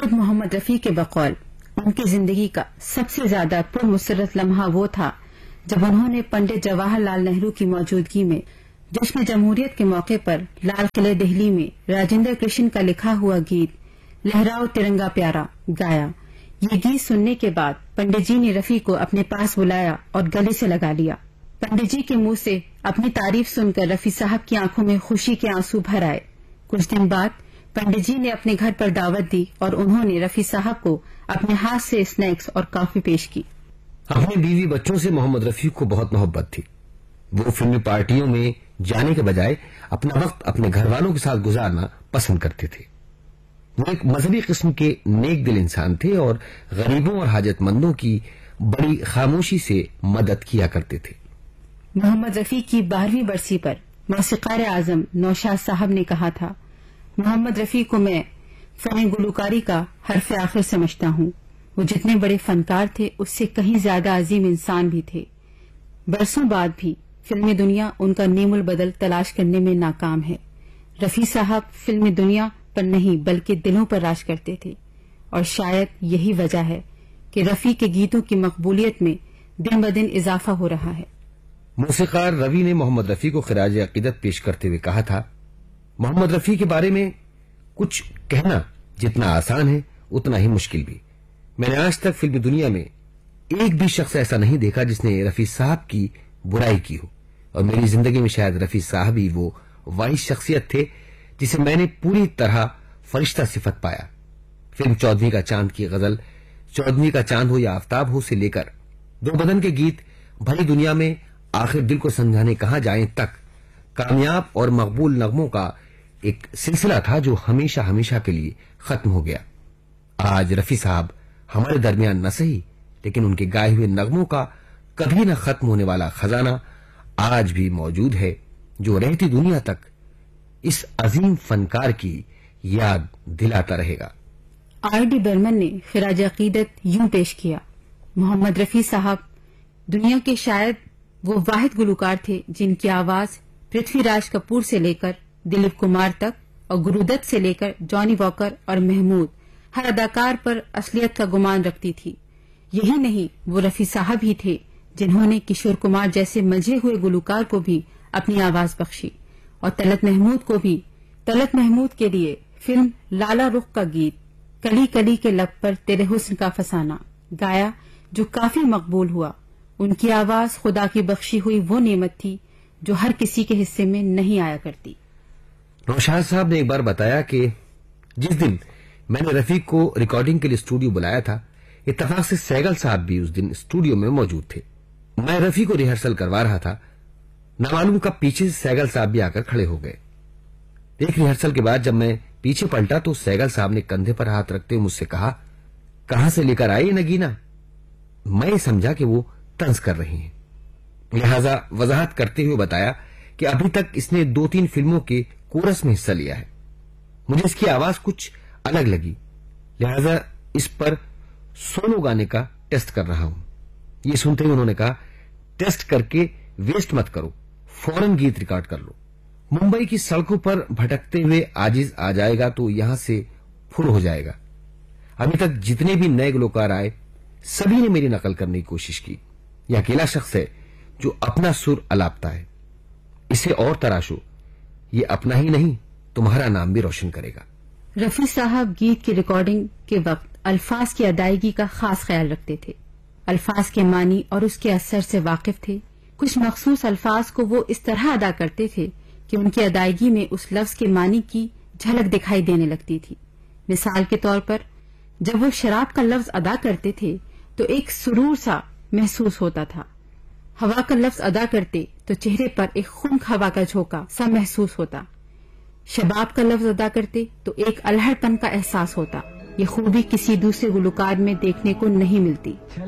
خود محمد رفیع کے بقول ان کی زندگی کا سب سے زیادہ پرمسرت لمحہ وہ تھا جب انہوں نے پنڈت جواہر لال نہرو کی موجودگی میں جشن جمہوریت کے موقع پر لال قلعہ دہلی میں راجندر کرشن کا لکھا ہوا گیت لہراؤ ترنگا پیارا گایا۔ یہ گیت سننے کے بعد پنڈت جی نے رفیع کو اپنے پاس بلایا اور گلے سے لگا لیا۔ پنڈت جی کے منہ سے اپنی تعریف سن کر رفیع صاحب کی آنکھوں میں خوشی کے آنسو بھر آئے۔ کچھ دن بعد پنڈت جی نے اپنے گھر پر دعوت دی اور انہوں نے رفیع صاحب کو اپنے ہاتھ سے اسنیکس اور کافی پیش کی۔ اپنی بیوی بچوں سے محمد رفیع کو بہت محبت تھی۔ وہ فلمی پارٹیوں میں جانے کے بجائے اپنا وقت اپنے گھر والوں کے ساتھ گزارنا پسند کرتے تھے۔ وہ ایک مذہبی قسم کے نیک دل انسان تھے اور غریبوں اور حاجت مندوں کی بڑی خاموشی سے مدد کیا کرتے تھے۔ محمد رفیع کی 12ویں برسی پر موسیقار اعظم نوشاد صاحب نے کہا تھا، محمد رفیع کو میں فن گلوکاری کا حرف آخر سمجھتا ہوں۔ وہ جتنے بڑے فنکار تھے اس سے کہیں زیادہ عظیم انسان بھی تھے۔ برسوں بعد بھی فلمی دنیا ان کا نیم البدل تلاش کرنے میں ناکام ہے۔ رفیع صاحب فلمی دنیا پر نہیں بلکہ دلوں پر راج کرتے تھے، اور شاید یہی وجہ ہے کہ رفیع کے گیتوں کی مقبولیت میں دن بدن اضافہ ہو رہا ہے۔ موسیقار روی نے محمد رفیع کو خراج عقیدت پیش کرتے ہوئے کہا تھا، محمد رفیع کے بارے میں کچھ کہنا جتنا آسان ہے اتنا ہی مشکل بھی۔ میں نے آج تک فلمی دنیا میں ایک بھی شخص ایسا نہیں دیکھا جس نے رفیع صاحب کی برائی کی ہو، اور میری زندگی میں شاید رفیع صاحب ہی وہ واحد شخصیت تھے جسے میں نے پوری طرح فرشتہ صفت پایا۔ فلم چودھویں کا چاند کی غزل، چودھویں کا چاند ہو یا آفتاب ہو سے لے کر دو بدن کے گیت، بھری دنیا میں آخر دل کو سمجھانے کہاں جائیں تک کامیاب اور مقبول نغموں کا ایک سلسلہ تھا جو ہمیشہ ہمیشہ کے لیے ختم ہو گیا۔ آج رفیع صاحب ہمارے درمیان نہ سہی لیکن ان کے گائے ہوئے نغموں کا کبھی نہ ختم ہونے والا خزانہ آج بھی موجود ہے، جو رہتی دنیا تک اس عظیم فنکار کی یاد دلاتا رہے گا۔ آر ڈی برمن نے خراج عقیدت یوں پیش کیا، محمد رفیع صاحب دنیا کے شاید وہ واحد گلوکار تھے جن کی آواز پرتھوی راج کپور سے لے کر دلیپ کمار تک اور گرودت سے لے کر جانی واکر اور محمود ہر اداکار پر اصلیت کا گمان رکھتی تھی۔ یہی نہیں، وہ رفیع صاحب ہی تھے جنہوں نے کشور کمار جیسے ملجھے ہوئے گلوکار کو بھی اپنی آواز بخشی، اور طلعت محمود کو بھی۔ طلعت محمود کے لیے فلم لالا رخ کا گیت کلی کلی کے لب پر تیرے حسن کا فسانہ گایا، جو کافی مقبول ہوا۔ ان کی آواز خدا کی بخشی ہوئی وہ نعمت تھی جو ہر کسی کے حصے میں نہیں آیا کرتی۔ نوشاد صاحب نے ایک بار بتایا کہ جس دن میں نے رفیع کو ریکارڈنگ کے لیے اسٹوڈیو بلایا تھا، اتفاق سے سہگل صاحب بھی اس دن اسٹوڈیو میں موجود تھے۔ میں رفیع کو ریہرسل کروا رہا تھا، نہ معلوم کب پیچھے سے سہگل صاحب بھی آ کر کھڑے ہو گئے۔ ایک ریہرسل کے بعد جب میں پیچھے پلٹا تو سہگل صاحب نے کندھے پر ہاتھ رکھتے ہوئے مجھ سے کہا، کہاں سے لے کر آئے یہ نگینا؟ میں سمجھا کہ وہ طنز کر رہی ہیں، لہذا وضاحت کرتے ہوئے بتایا کہ ابھی تک اس نے 2-3 فلموں کے کورس میں حصہ لیا ہے۔ مجھے اس کی آواز کچھ الگ لگی، لہذا اس پر سولو گانے کا ٹیسٹ کر رہا ہوں۔ یہ سنتے ہوئے انہوں نے کہا، ٹیسٹ کر کے ویسٹ مت کرو، فوراً گیت ریکارڈ کر لو۔ ممبئی کی سڑکوں پر بھٹکتے ہوئے عاجز آ جائے گا تو یہاں سے پھر ہو جائے گا۔ ابھی تک جتنے بھی نئے گلوکار آئے سبھی نے میری نقل کرنے کی کوشش کی۔ یہ اکیلا شخص ہے جو اپنا سر الاپتا ہے، اسے اور تراشو، یہ اپنا ہی نہیں تمہارا نام بھی روشن کرے گا۔ رفیع صاحب گیت کی ریکارڈنگ کے وقت الفاظ کی ادائیگی کا خاص خیال رکھتے تھے۔ الفاظ کے معنی اور اس کے اثر سے واقف تھے۔ کچھ مخصوص الفاظ کو وہ اس طرح ادا کرتے تھے کہ ان کی ادائیگی میں اس لفظ کے معنی کی جھلک دکھائی دینے لگتی تھی۔ مثال کے طور پر جب وہ شراب کا لفظ ادا کرتے تھے تو ایک سرور سا محسوس ہوتا تھا، ہوا کا لفظ ادا کرتے تو چہرے پر ایک خنک ہوا کا جھونکا سا محسوس ہوتا، شباب کا لفظ ادا کرتے تو ایک الہڑ پن کا احساس ہوتا۔ یہ خوبی کسی دوسرے گلوکار میں دیکھنے کو نہیں ملتی۔